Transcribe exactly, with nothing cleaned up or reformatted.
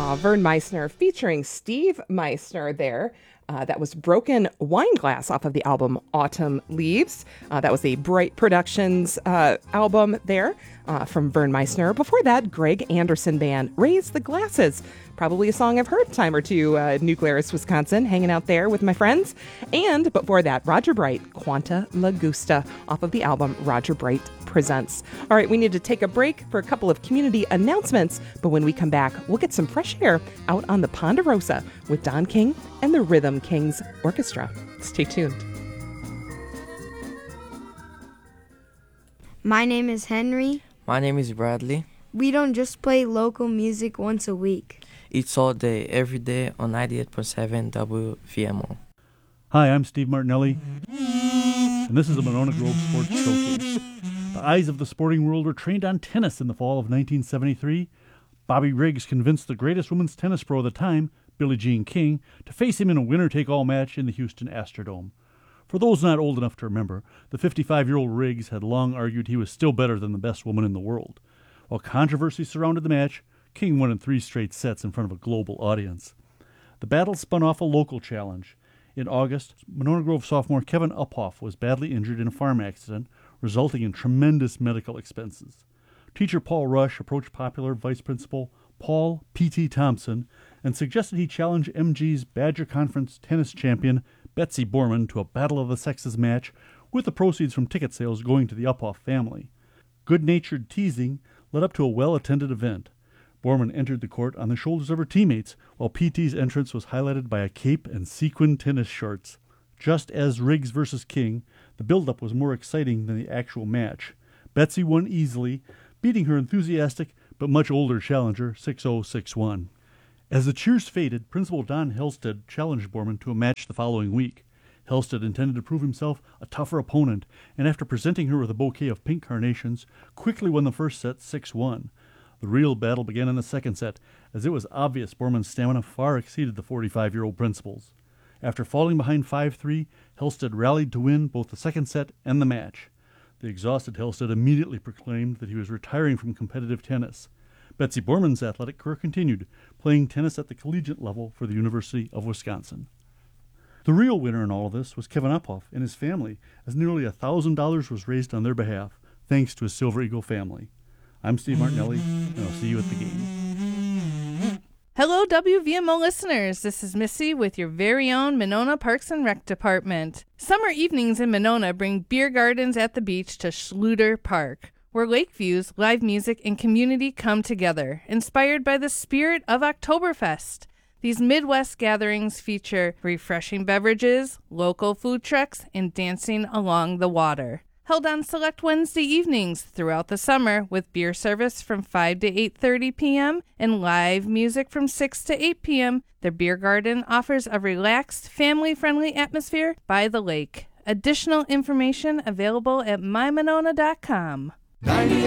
Uh, Vern Meisner featuring Steve Meisner there. Uh, that was Broken Wine Glass off of the album Autumn Leaves. Uh, that was a Bright Productions uh, album there uh, from Vern Meisner. Before that, Greg Anderson Band, Raise the Glasses. Probably a song I've heard a time or two, uh, New Glarus, Wisconsin, hanging out there with my friends. And before that, Roger Bright, Quanta La Gusta, off of the album Roger Bright Presents. All right, we need to take a break for a couple of community announcements, but when we come back, we'll get some fresh air out on the Ponderosa with Don King and the Rhythm Kings Orchestra. Stay tuned. My name is Henry. My name is Bradley. We don't just play local music once a week. It's all day, every day on ninety-eight point seven W V M O. Hi, I'm Steve Martinelli, and this is the Monona Grove Sports Showcase. The eyes of the sporting world were trained on tennis in the fall of nineteen seventy-three. Bobby Riggs convinced the greatest women's tennis pro of the time, Billie Jean King, to face him in a winner-take-all match in the Houston Astrodome. For those not old enough to remember, the fifty-five-year-old Riggs had long argued he was still better than the best woman in the world. While controversy surrounded the match, King won in three straight sets in front of a global audience. The battle spun off a local challenge. In August, Monona Grove sophomore Kevin Uphoff was badly injured in a farm accident, resulting in tremendous medical expenses. Teacher Paul Rush approached popular vice principal Paul P T. Thompson and suggested he challenge M G's Badger Conference tennis champion Betsy Borman to a Battle of the Sexes match, with the proceeds from ticket sales going to the Uphoff family. Good-natured teasing led up to a well-attended event. Borman entered the court on the shoulders of her teammates, while P T's entrance was highlighted by a cape and sequin tennis shorts. Just as Riggs versus King, the build-up was more exciting than the actual match. Betsy won easily, beating her enthusiastic but much older challenger six oh six one. As the cheers faded, Principal Don Helsted challenged Borman to a match the following week. Helsted intended to prove himself a tougher opponent, and after presenting her with a bouquet of pink carnations, quickly won the first set six one. The real battle began in the second set, as it was obvious Borman's stamina far exceeded the forty-five-year-old principal's. After falling behind five three, Helsted rallied to win both the second set and the match. The exhausted Helsted immediately proclaimed that he was retiring from competitive tennis. Betsy Borman's athletic career continued, playing tennis at the collegiate level for the University of Wisconsin. The real winner in all of this was Kevin Uphoff and his family, as nearly one thousand dollars was raised on their behalf, thanks to his Silver Eagle family. I'm Steve Martinelli, and I'll see you at the game. Hello, W V M O listeners. This is Missy with your very own Monona Parks and Rec Department. Summer evenings in Monona bring beer gardens at the beach to Schluter Park, where lake views, live music, and community come together, inspired by the spirit of Oktoberfest. These Midwest gatherings feature refreshing beverages, local food trucks, and dancing along the water. Held on select Wednesday evenings throughout the summer with beer service from five to eight thirty p.m. and live music from six to eight p.m., the beer garden offers a relaxed, family-friendly atmosphere by the lake. Additional information available at my monona dot com. ninety-eight